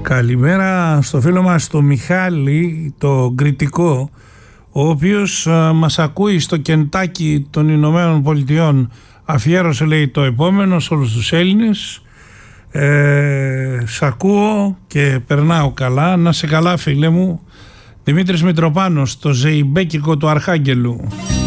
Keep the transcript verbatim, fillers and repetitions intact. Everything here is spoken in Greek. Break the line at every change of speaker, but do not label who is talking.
Καλημέρα στο φίλο μας το Μιχάλη, το Κρητικό, ο οποίος α, μας ακούει στο Κεντάκι των Ηνωμένων Πολιτειών. Αφιέρωσε, λέει, το επόμενο σε όλους τους Έλληνες. Ε, σ' ακούω και περνάω καλά. Να σε καλά, φίλε μου. Δημήτρης Μητροπάνος, το ζεϊμπέκικο του Αρχάγγελου.